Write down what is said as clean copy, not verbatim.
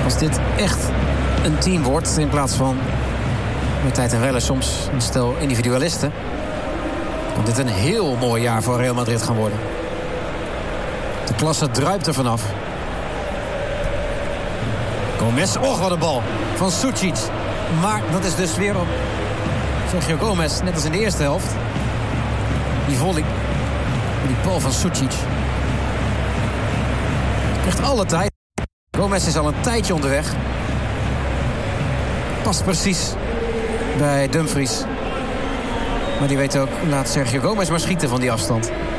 Als dit echt een team wordt, in plaats van met tijd en wellen soms een stel individualisten, kan dit een heel mooi jaar voor Real Madrid gaan worden. De klasse druipt er vanaf. Gomez, och wat een bal van Sucic. Maar dat is dus weer op Sergio Gomez, net als in de eerste helft. Die volley, die bal van Sucic. Krijgt alle tijd. Gomez is al een tijdje onderweg. Past precies bij Dumfries. Maar die weet ook, laat Sergio Gomez maar schieten van die afstand.